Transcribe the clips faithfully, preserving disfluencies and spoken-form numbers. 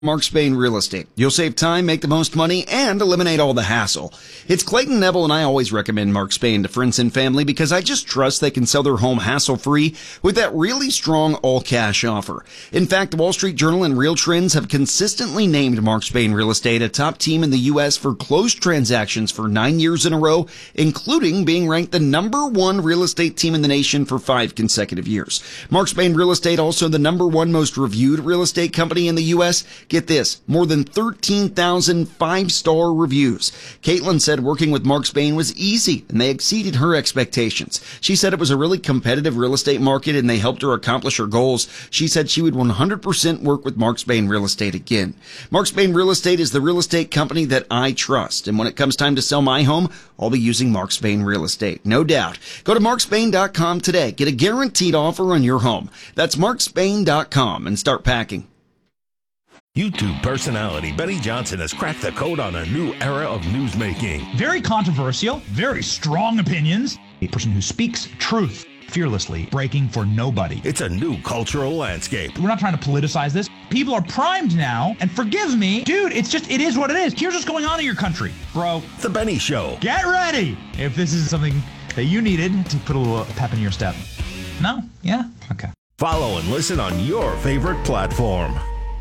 Mark Spain Real Estate. You'll save time, make the most money, and eliminate all the hassle. It's Clayton Neville, and I always recommend Mark Spain to friends and family because I just trust they can sell their home hassle-free with that really strong all-cash offer. In fact, the Wall Street Journal and Real Trends have consistently named Mark Spain Real Estate a top team in the U S for closed transactions for nine years in a row, including being ranked the number one real estate team in the nation for five consecutive years. Mark Spain Real Estate, also the number one most reviewed real estate company in the U S Get this, more than thirteen thousand five-star reviews. Caitlin said working with Mark Spain was easy, and they exceeded her expectations. She said it was a really competitive real estate market, and they helped her accomplish her goals. She said she would one hundred percent work with Mark Spain Real Estate again. Mark Spain Real Estate is the real estate company that I trust, and when it comes time to sell my home, I'll be using Mark Spain Real Estate, no doubt. Go to mark spain dot com today. Get a guaranteed offer on your home. That's mark spain dot com and start packing. YouTube personality Benny Johnson has cracked the code on a new era of newsmaking. Very controversial, very strong opinions. A person who speaks truth fearlessly, breaking for nobody. It's a new cultural landscape. We're not trying to politicize this. People are primed now, and forgive me, dude, it's just, it is what it is. Here's what's going on in your country, bro. The Benny Show. Get ready if this is something that you needed to put a little pep in your step. No? Yeah? Okay. Follow and listen on your favorite platform.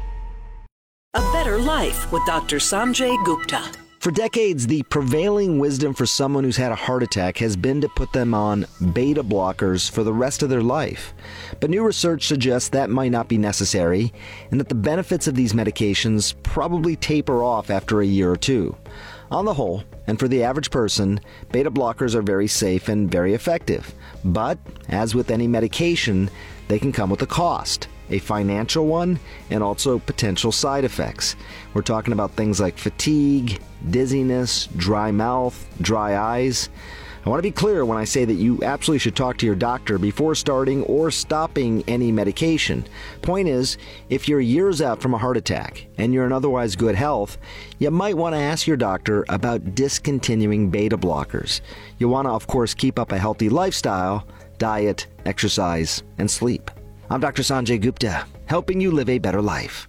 A Better Life with Doctor Sanjay Gupta. For decades, the prevailing wisdom for someone who's had a heart attack has been to put them on beta blockers for the rest of their life. But new research suggests that might not be necessary, and that the benefits of these medications probably taper off after a year or two. On the whole, and for the average person, beta blockers are very safe and very effective. But, as with any medication, they can come with a cost. A financial one, and also potential side effects. We're talking about things like fatigue, dizziness, dry mouth, dry eyes. I want to be clear when I say that you absolutely should talk to your doctor before starting or stopping any medication. Point is, if you're years out from a heart attack and you're in otherwise good health, you might want to ask your doctor about discontinuing beta blockers. You want to, of course, keep up a healthy lifestyle, diet, exercise, and sleep. I'm Doctor Sanjay Gupta, helping you live a better life.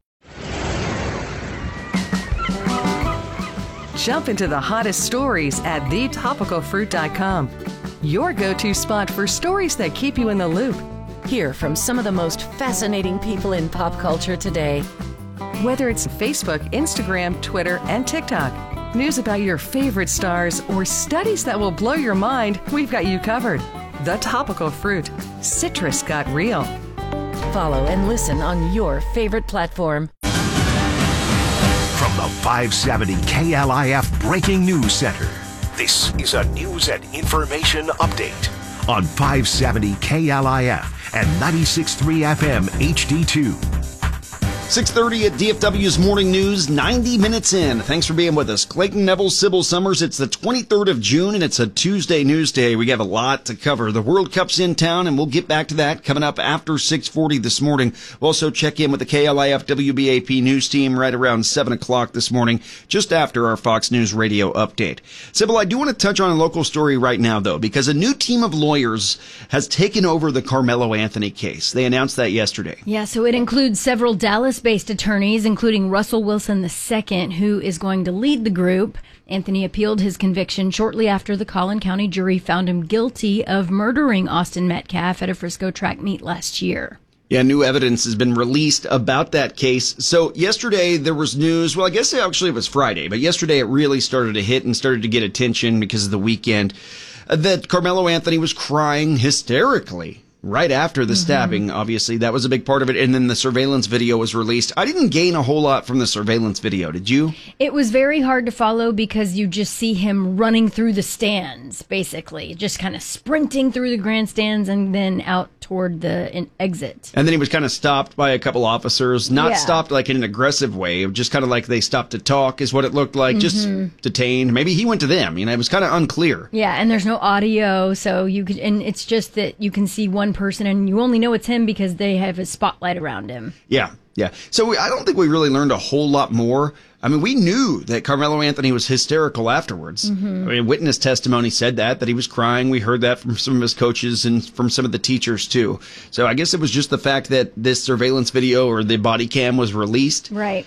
Jump into the hottest stories at the topical fruit dot com. Your go-to spot for stories that keep you in the loop. Hear from some of the most fascinating people in pop culture today. Whether it's Facebook, Instagram, Twitter, and TikTok, news about your favorite stars, or studies that will blow your mind, we've got you covered. The Topical Fruit. Citrus got real. Follow and listen on your favorite platform. From the five seventy K L I F Breaking News Center, this is a news and information update on five seventy K L I F and ninety-six point three F M H D two. six thirty at D F W's Morning News, ninety minutes in. Thanks for being with us. Clayton Neville, Sybil Summers. It's the twenty-third of June, and it's a Tuesday news day. We have a lot to cover. The World Cup's in town, and we'll get back to that coming up after six forty this morning. We'll also check in with the K L I F W B A P news team right around seven o'clock this morning, just after our Fox News Radio update. Sybil, I do want to touch on a local story right now, though, because a new team of lawyers has taken over the Carmelo Anthony case. They announced that yesterday. Yeah, so it includes several Dallas based attorneys, including Russell Wilson the second, who is going to lead the group. Anthony appealed his conviction shortly after the Collin County jury found him guilty of murdering Austin Metcalf at a Frisco track meet last year. Yeah, new evidence has been released about that case. So yesterday there was news, well, I guess actually it was Friday, but yesterday it really started to hit and started to get attention because of the weekend, uh, that Carmelo Anthony was crying hysterically right after the mm-hmm. stabbing. Obviously, that was a big part of it. And then the surveillance video was released. I didn't gain a whole lot from the surveillance video. Did you? It was very hard to follow because you just see him running through the stands, basically. Just kind of sprinting through the grandstands and then out toward the in- exit. And then he was kind of stopped by a couple officers. Not yeah. stopped like in an aggressive way. Just kind of like they stopped to talk is what it looked like. Mm-hmm. Just detained. Maybe he went to them. You know, it was kind of unclear. Yeah, and there's no audio. So you could, and it's just that you can see one person and you only know it's him because they have a spotlight around him. Yeah, yeah. So we, I don't think we really learned a whole lot more I mean, we knew that Carmelo Anthony was hysterical afterwards. Mm-hmm. I mean, witness testimony said that, that he was crying. We heard that from some of his coaches and from some of the teachers, too. So I guess it was just the fact that this surveillance video or the body cam was released. Right.